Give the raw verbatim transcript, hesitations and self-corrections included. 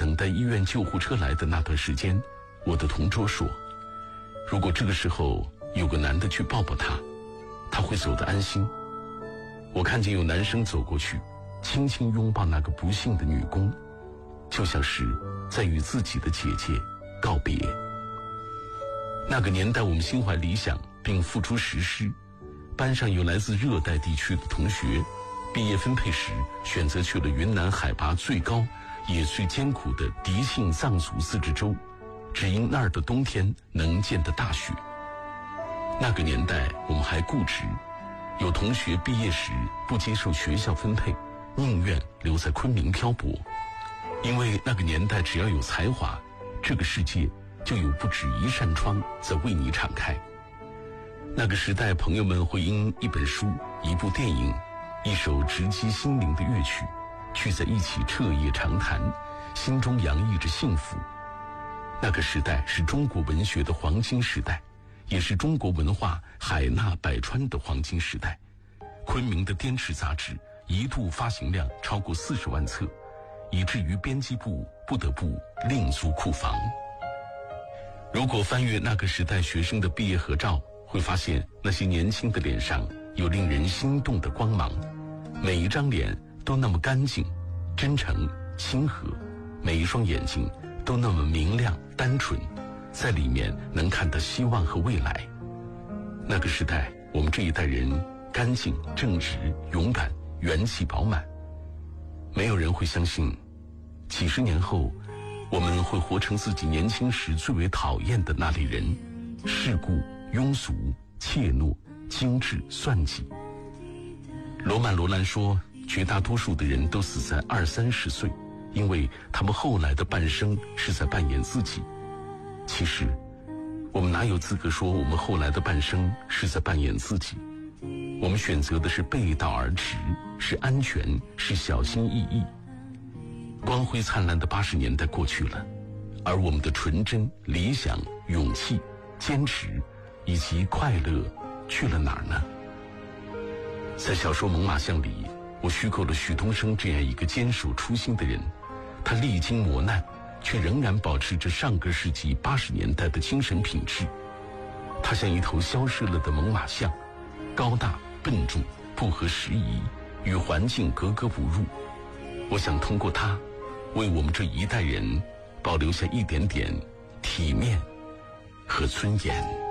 等待医院救护车来的那段时间，我的同桌说，如果这个时候有个男的去抱抱他，他会走得安心。我看见有男生走过去，轻轻拥抱那个不幸的女工，就像是在与自己的姐姐告别。那个年代我们心怀理想并付诸实施，班上有来自热带地区的同学，毕业分配时选择去了云南海拔最高也最艰苦的迪庆藏族自治州，只因那儿的冬天能见的大雪。那个年代我们还固执，有同学毕业时不接受学校分配，宁愿留在昆明漂泊，因为那个年代只要有才华，这个世界就有不止一扇窗在为你敞开。那个时代，朋友们会因一本书、一部电影、一首直击心灵的乐曲，聚在一起彻夜长谈，心中洋溢着幸福。那个时代是中国文学的黄金时代，也是中国文化海纳百川的黄金时代。昆明的滇池杂志一度发行量超过四十万册，以至于编辑部不得不另租库房。如果翻阅那个时代学生的毕业合照，会发现那些年轻的脸上有令人心动的光芒，每一张脸都那么干净、真诚、亲和，每一双眼睛都那么明亮、单纯，在里面能看到希望和未来。那个时代，我们这一代人干净、正直、勇敢，元气饱满。没有人会相信，几十年后，我们会活成自己年轻时最为讨厌的那类人，世故、庸俗、怯懦、精致、算计。罗曼·罗兰说，绝大多数的人都死在二三十岁，因为他们后来的半生是在扮演自己。其实，我们哪有资格说我们后来的半生是在扮演自己？我们选择的是背道而驰，是安全，是小心翼翼。光辉灿烂的八十年代过去了，而我们的纯真、理想、勇气、坚持以及快乐去了哪儿呢？在小说《猛犸象》里，我虚构了许东升这样一个坚守初心的人，他历经磨难，却仍然保持着上个世纪八十年代的精神品质。他像一头消失了的猛犸象，高大笨重，不合时宜，与环境格格不入。我想通过他，为我们这一代人保留下一点点体面和尊严。